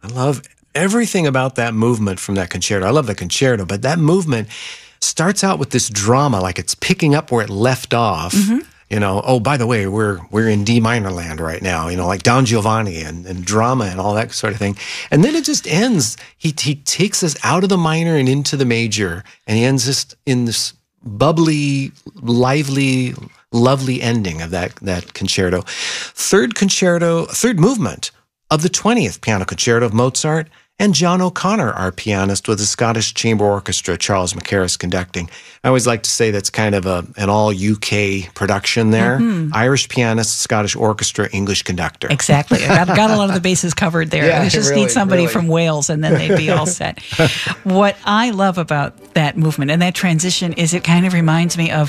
I love everything about that movement from that concerto. I love the concerto, but that movement starts out with this drama, like it's picking up where it left off. You know, oh, by the way, we're in D minor land right now, you know, like Don Giovanni and drama and all that sort of thing. And then it just ends. He takes us out of the minor and into the major, and he ends just in this bubbly, lively, lovely ending of that concerto. Third movement of the 20th Piano Concerto of Mozart, and John O'Connor, our pianist, with the Scottish Chamber Orchestra, Charles McCarris conducting. I always like to say that's kind of an all-UK production there. Irish pianist, Scottish orchestra, English conductor. Exactly. I've got a lot of the bases covered there. Yeah, we just really, need somebody really. from Wales, and then they'd be all set. What I love about that movement and that transition is it kind of reminds me of